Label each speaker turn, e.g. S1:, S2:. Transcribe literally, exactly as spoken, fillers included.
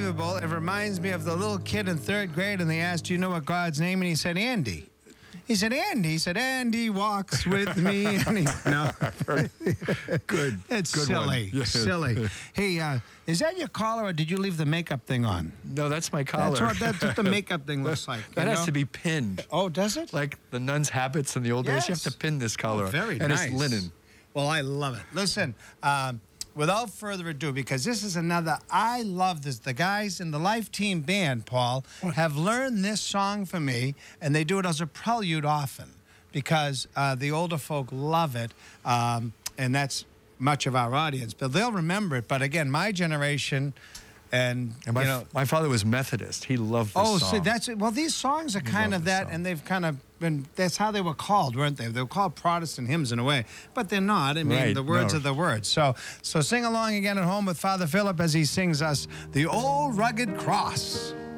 S1: unbelievable. It reminds me of the little kid in third grade, and they asked, "Do you know what God's name?" And he said, "Andy." He said, "Andy." He said, "Andy walks with me." And he, no.
S2: Good.
S1: It's
S2: Good
S1: silly.
S2: one. Yes.
S1: Silly. Hey, uh, is that your collar, or did you leave the makeup thing on?
S2: No, that's my collar.
S1: That's what, that's what the makeup thing looks like.
S2: That
S1: you
S2: has
S1: know?
S2: to be pinned.
S1: Oh, does it?
S2: Like the nuns' habits in the old days, you have
S1: Yes.
S2: to pin this collar.
S1: Oh, very
S2: and
S1: nice.
S2: it's linen.
S1: Well, I love it. Listen, um, without further ado, because this is another, I love this. The guys in the Life Team Band, Paul, have learned this song for me, and they do it as a prelude often because uh, the older folk love it, um, and that's much of our audience. But they'll remember it. But again, my generation, and,
S2: And my,
S1: you know,
S2: my father was Methodist. He loved this
S1: oh,
S2: song.
S1: see, that's it. Well, these songs are kind
S2: love
S1: of
S2: this
S1: that,
S2: song.
S1: and they've kind of been, that's how they were called, weren't they? They were called Protestant hymns in a way, but they're not. I mean,
S2: Right,
S1: the words
S2: no.
S1: are the words. So, so sing along again at home with Father Philip as he sings us The Old Rugged Cross.